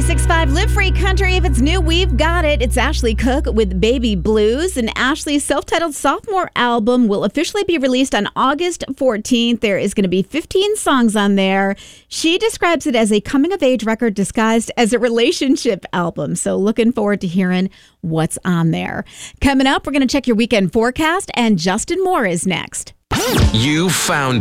96.5 Live Free Country. If it's new, we've got it. It's Ashley Cook with Baby Blues, and Ashley's self-titled sophomore album will officially be released on August 14th. There is going to be 15 songs on there. She describes it as a coming-of-age record disguised as a relationship album. So looking forward to hearing what's on there. Coming up, we're going to check your weekend forecast, and Justin Moore is next. You found